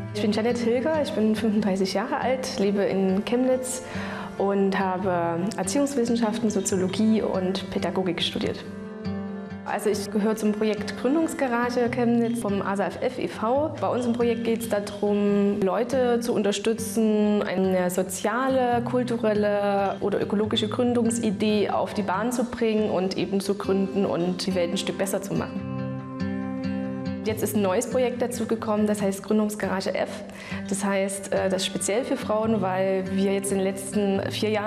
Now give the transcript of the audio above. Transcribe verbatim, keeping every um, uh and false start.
Ich bin Janette Hilger, ich bin fünfunddreißig Jahre alt, lebe in Chemnitz und habe Erziehungswissenschaften, Soziologie und Pädagogik studiert. Also ich gehöre zum Projekt Gründungsgarage Chemnitz vom A S A F F e V Bei uns im Projekt geht es darum, Leute zu unterstützen, eine soziale, kulturelle oder ökologische Gründungsidee auf die Bahn zu bringen und eben zu gründen und die Welt ein Stück besser zu machen. Jetzt ist ein neues Projekt dazu gekommen, das heißt Gründungsgarage F. Das heißt, das ist speziell für Frauen, weil wir jetzt in den letzten vier Jahren